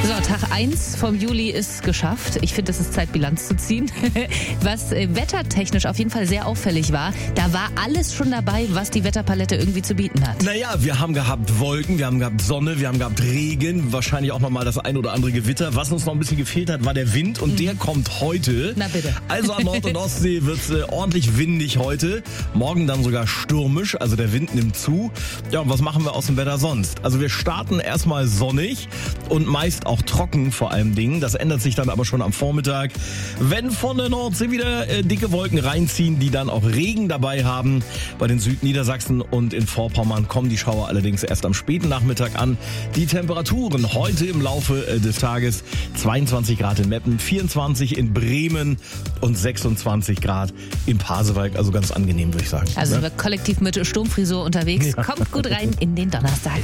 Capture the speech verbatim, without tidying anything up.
So, Tag eins vom Juli ist geschafft. Ich finde, es ist Zeit, Bilanz zu ziehen. Was äh, wettertechnisch auf jeden Fall sehr auffällig war, da war alles schon dabei, was die Wetterpalette irgendwie zu bieten hat. Naja, wir haben gehabt Wolken, wir haben gehabt Sonne, wir haben gehabt Regen, wahrscheinlich auch nochmal das ein oder andere Gewitter. Was uns noch ein bisschen gefehlt hat, war der Wind und mhm. der kommt heute. Na bitte. Also an Nord- und Ostsee wird es äh, ordentlich windig heute. Morgen dann sogar stürmisch, also der Wind nimmt zu. Ja, und was machen wir aus dem Wetter sonst? Also wir starten erstmal sonnig und meist auch trocken vor allem Dingen. Das ändert sich dann aber schon am Vormittag, wenn von der Nordsee wieder äh, dicke Wolken reinziehen, die dann auch Regen dabei haben. Bei den Südniedersachsen und in Vorpommern kommen die Schauer allerdings erst am späten Nachmittag an. Die Temperaturen heute im Laufe äh, des Tages zweiundzwanzig Grad in Meppen, vierundzwanzig in Bremen und sechsundzwanzig Grad in Pasewalk. Also ganz angenehm, würde ich sagen. Also ne? sind wir kollektiv mit Sturmfrisur unterwegs. Ja. Kommt gut rein in den Donnerstag.